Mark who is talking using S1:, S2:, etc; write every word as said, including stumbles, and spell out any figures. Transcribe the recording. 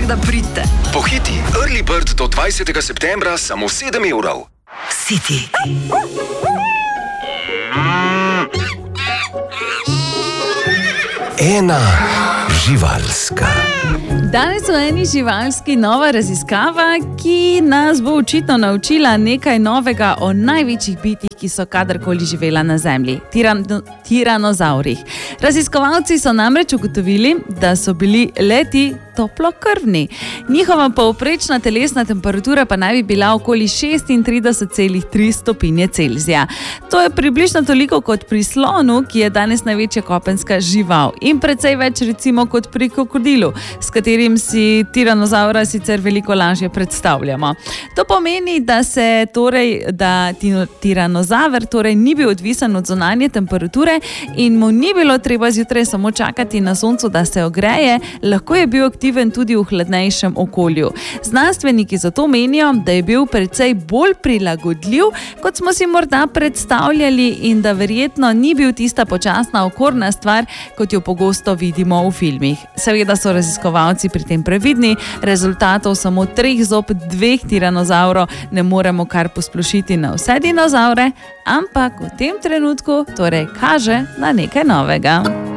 S1: da pridite.
S2: Pohiti, Early Bird do dvajsetega septembra samo sedem evrov.
S1: City.
S2: Ena živalska.
S3: Danes v eni živalski nova raziskava, ki nas bo očitno naučila nekaj novega o največjih bitjih, ki so kadarkoli živela na Zemlji, tiran, tiranozaurih. Raziskovalci so namreč ugotovili, da so bili leti toplokrvni. Njihova povprečna telesna temperatura pa naj bi bila okoli šestintrideset celih tri stopinje Celzija. To je približno toliko kot pri slonu, ki je danes največja kopenska žival, in precej več recimo kot pri krokodilu, s katerim si tiranozaura sicer veliko lažje predstavljamo. To pomeni, da se torej, da tiranozaver torej ni bil odvisen od zunanje temperature in mu ni bilo treba zjutraj samo čakati na soncu, da se ogreje, lahko je bil aktiven tudi v hladnejšem okolju. Znanstveniki zato menijo, da je bil precej bolj prilagodljiv, kot smo si morda predstavljali, in da verjetno ni bil tista počasna okorna stvar, kot jo pogosto vidimo v filmih. Seveda so raziskovalci pri tem previdni, rezultatov samo treh zob dveh tiranozaurov ne moremo kar posplošiti na vse dinozaure, ampak v tem trenutku torej kaže na nekaj novega.